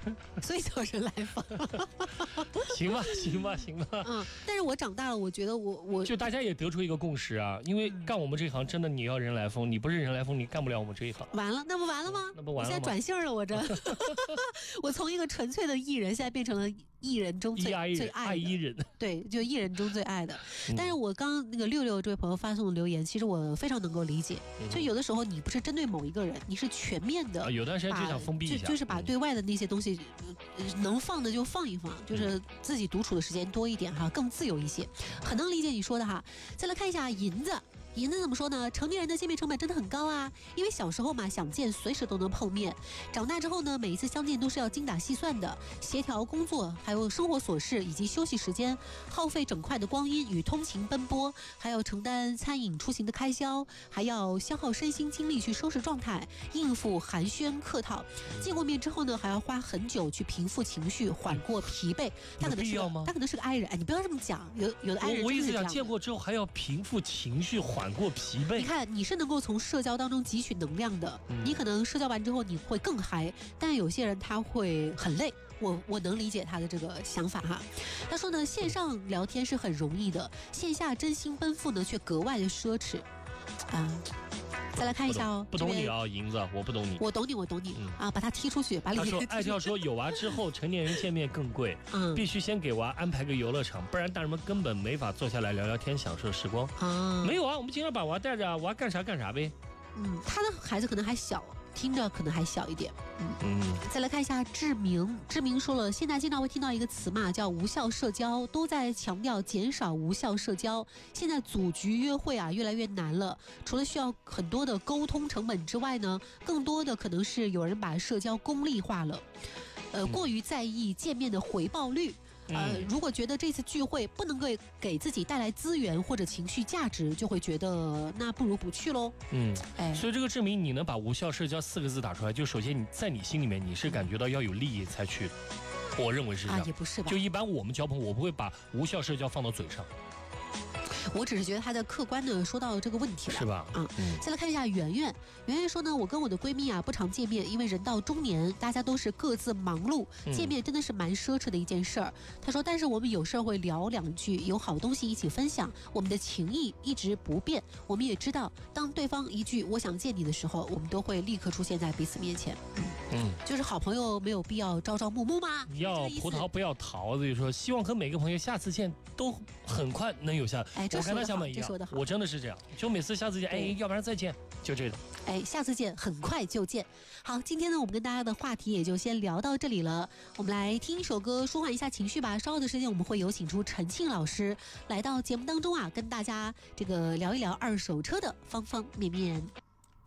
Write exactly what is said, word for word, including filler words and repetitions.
所以叫人来疯。 行吧，行吧，行吧。 嗯，但是我长大了，我觉得我我就大家也得出一个共识啊，因为干我们这行真的你要人来疯，你不是人来疯，你干不了我们这一行。 完了，那不完了吗？ 那不完了吗？ 我现在转性了，我这，我从一个纯粹的艺人，现在变成了艺人中最最爱艺人， 对，就艺人中最爱的。但是我刚那个六六这位朋友发送的留言，其实我非常能够理解。就有的时候你不是针对某一个人，你是全面的， 啊、有段时间就想封闭一下， 就就是把对外的那些东西、呃、能放的就放一放，就是自己独处的时间多一点哈，更自由一些，很能理解你说的哈。再来看一下银子。银子怎么说呢？成年人的见面成本真的很高啊，因为小时候嘛，想见随时都能碰面，长大之后呢，每一次相见都是要精打细算的，协调工作，还有生活琐事以及休息时间，耗费整块的光阴与通勤奔波，还要承担餐饮出行的开销，还要消耗身心精力去收拾状态，应付寒暄客套。见过面之后呢，还要花很久去平复情绪，缓过疲惫。他可能是他可能是个 I 人，哎，你不要这么讲，有有的 I 人我我意思讲，见过之后还要平复情绪，缓过疲惫。 你看，你是能够从社交当中汲取能量的，嗯、你可能社交完之后你会更嗨，但有些人他会很累。我我能理解他的这个想法哈。他说呢，线上聊天是很容易的，线下真心奔赴呢却格外的奢侈啊。再来看一下哦， 不懂你啊，银子，我不懂你。 我懂你，我懂你、嗯、啊，把他踢出去，把你。 他说，爱跳说有娃之后，成年人见面更贵，嗯，必须先给娃安排个游乐场，不然大人们根本没法坐下来聊聊天，享受时光。啊，没有啊，我们经常把娃带着，娃干啥干啥呗。 嗯，他的孩子可能还小。听着可能还小一点，嗯嗯。再来看一下志明，志明说了，现在经常会听到一个词嘛，叫无效社交，都在强调减少无效社交。现在组局约会啊越来越难了，除了需要很多的沟通成本之外呢，更多的可能是有人把社交功利化了，呃，过于在意见面的回报率。呃，如果觉得这次聚会不能够给自己带来资源或者情绪价值，就会觉得那不如不去喽。嗯， 哎，所以这个证明你能把无效社交四个字打出来，就首先你在你心里面你是感觉到要有利益才去的，我认为是这样。 啊，也不是吧？ 就一般我们交朋友，我不会把无效社交放到嘴上。 我只是觉得他在客观的说到这个问题了， 是吧？ 嗯，嗯再来看一下圆圆，圆圆说呢，我跟我的闺蜜啊不常见面，因为人到中年，大家都是各自忙碌，见面真的是蛮奢侈的一件事儿。她说，但是我们有事儿会聊两句，有好东西一起分享，我们的情谊一直不变。我们也知道，当对方一句我想见你的时候，我们都会立刻出现在彼此面前。嗯嗯，就是好朋友没有必要朝朝暮暮吗？ 要葡萄不要桃子，就说希望和每个朋友下次见都很快能有下。 哎， 我跟他想法一样，我真的是这样，就每次下次见，哎，要不然再见，就这种。 哎，下次见，很快就见。好，今天呢，我们跟大家的话题也就先聊到这里了。我们来听一首歌，舒缓一下情绪吧。稍后的时间，我们会有请出陈庆老师来到节目当中啊，跟大家这个聊一聊二手车的方方面面。